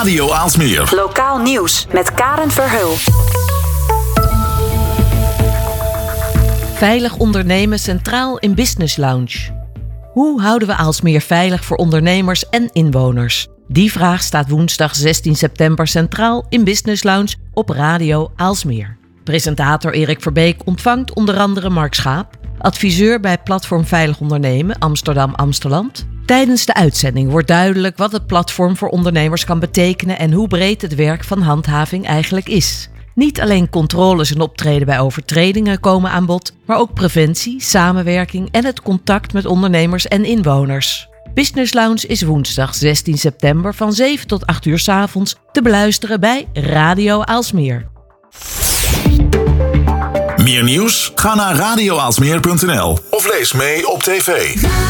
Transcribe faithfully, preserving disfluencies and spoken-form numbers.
Radio Aalsmeer. Lokaal nieuws met Karen Verheul. Veilig ondernemen centraal in Business Lounge. Hoe houden we Aalsmeer veilig voor ondernemers en inwoners? Die vraag staat woensdag zestien september centraal in Business Lounge op Radio Aalsmeer. Presentator Erik Verbeek ontvangt onder andere Mark Schaap, adviseur bij Platform Veilig Ondernemen Amsterdam-Amsteland. Tijdens de uitzending wordt duidelijk wat het platform voor ondernemers kan betekenen en hoe breed het werk van handhaving eigenlijk is. Niet alleen controles en optreden bij overtredingen komen aan bod, maar ook preventie, samenwerking en het contact met ondernemers en inwoners. Business Lounge is woensdag zestien september van zeven tot acht uur 's avonds te beluisteren bij Radio Aalsmeer. Meer nieuws? Ga naar radio aalsmeer punt n l of lees mee op tv.